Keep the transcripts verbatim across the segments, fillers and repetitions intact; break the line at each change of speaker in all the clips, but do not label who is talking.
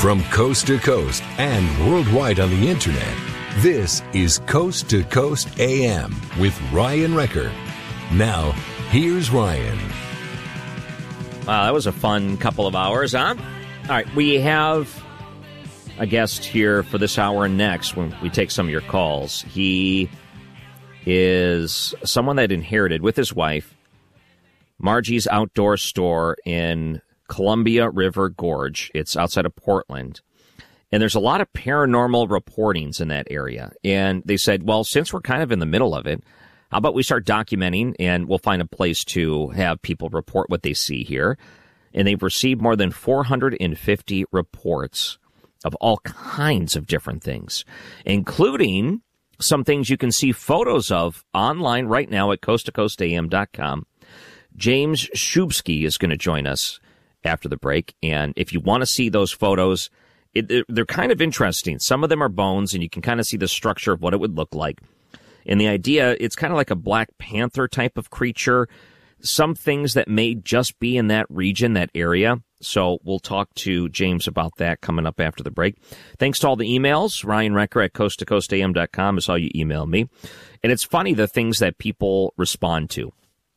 From coast to coast and worldwide on the internet, this is Coast to Coast A M with Ryan Wrecker. Now, here's Ryan.
Wow, that was a fun couple of hours, huh? All right, we have a guest here for this hour and next when we take some of your calls. He is someone that inherited with his wife Margie's Outdoor Store in Columbia River Gorge. It's outside of Portland. And there's a lot of paranormal reportings in that area. And they said, well, since we're kind of in the middle of it, how about we start documenting and we'll find a place to have people report what they see here. And they've received more than four hundred fifty reports of all kinds of different things, including some things you can see photos of online right now at coast to coast a m dot com. James Shubsky is going to join us after the break. And if you want to see those photos, it, they're kind of interesting. Some of them are bones, and you can kind of see the structure of what it would look like. And the idea, it's kind of like a Black Panther type of creature. Some things that may just be in that region, that area. So we'll talk to James about that coming up after the break. Thanks to all the emails. Ryan Wrecker at coast to coast a m dot com is how you email me. And it's funny the things that people respond to.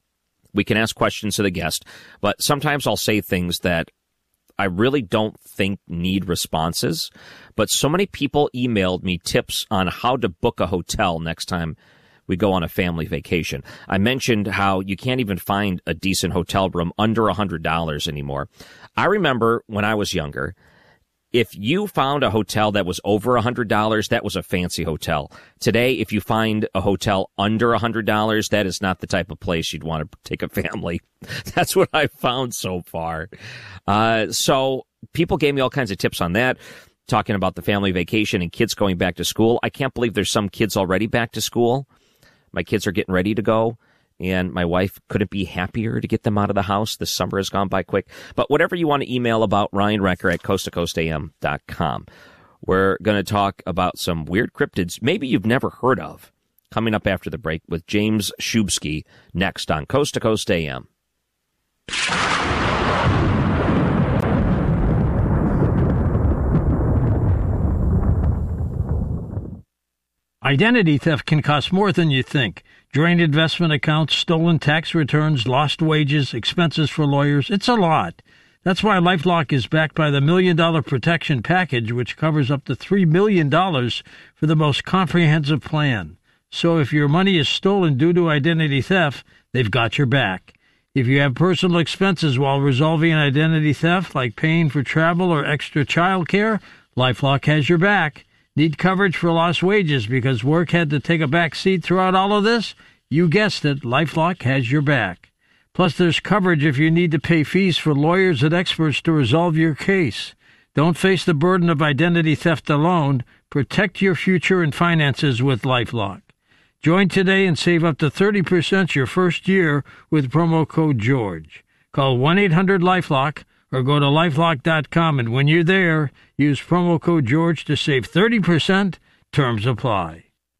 We can ask questions to the guest, but sometimes I'll say things that I really don't think need responses. But so many people emailed me tips on how to book a hotel next time we go on a family vacation. I mentioned how you can't even find a decent hotel room under one hundred dollars anymore. I remember when I was younger, if you found a hotel that was over one hundred dollars, that was a fancy hotel. Today, if you find a hotel under one hundred dollars, that is not the type of place you'd want to take a family. That's what I've found so far. Uh, so people gave me all kinds of tips on that, talking about the family vacation and kids going back to school. I can't believe there's some kids already back to school. My kids are getting ready to go, and my wife couldn't be happier to get them out of the house. The summer has gone by quick. But whatever you want to email about, Ryan Wrecker at coast to coast a m dot com. We're going to talk about some weird cryptids maybe you've never heard of, coming up after the break with James Shubsky next on Coast to Coast A M.
Identity theft can cost more than you think. Drained investment accounts, stolen tax returns, lost wages, expenses for lawyers. It's a lot. That's why LifeLock is backed by the Million Dollar Protection Package, which covers up to three million dollars for the most comprehensive plan. So if your money is stolen due to identity theft, they've got your back. If you have personal expenses while resolving an identity theft, like paying for travel or extra child care, LifeLock has your back. Need coverage for lost wages because work had to take a back seat throughout all of this? You guessed it, LifeLock has your back. Plus, there's coverage if you need to pay fees for lawyers and experts to resolve your case. Don't face the burden of identity theft alone. Protect your future and finances with LifeLock. Join today and save up to thirty percent your first year with promo code George. Call one eight hundred LifeLock or go to lifelock dot com, and when you're there, use promo code George to save thirty percent. Terms apply.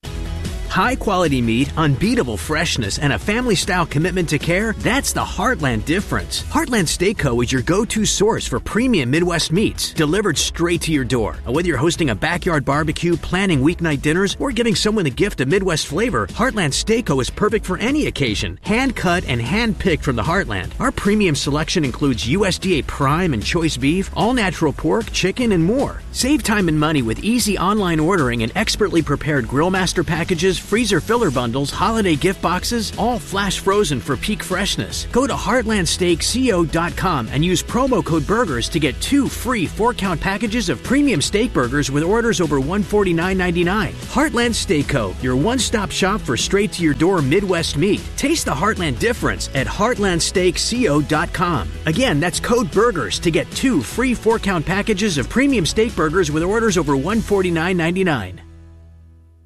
High-quality meat, unbeatable freshness, and a family-style commitment to care, that's the Heartland difference. Heartland Steak Co. is your go-to source for premium Midwest meats, delivered straight to your door. And whether you're hosting a backyard barbecue, planning weeknight dinners, or giving someone a gift of Midwest flavor, Heartland Steak Co. is perfect for any occasion. Hand-cut and hand-picked from the Heartland. Our premium selection includes U S D A Prime and Choice Beef, all-natural pork, chicken, and more. Save time and money with easy online ordering and expertly prepared Grill Master packages, freezer filler bundles, holiday gift boxes, all flash frozen for peak freshness. Go to heartland steak co dot com and use promo code BURGERS to get two free four-count packages of premium steak burgers with orders over one hundred forty-nine ninety-nine. Heartland Steak Co., your one-stop shop for straight-to-your-door Midwest meat. Taste the Heartland difference at heartland steak co dot com. Again, that's code BURGERS to get two free four-count packages of premium steak burgers with orders over one hundred forty-nine ninety-nine.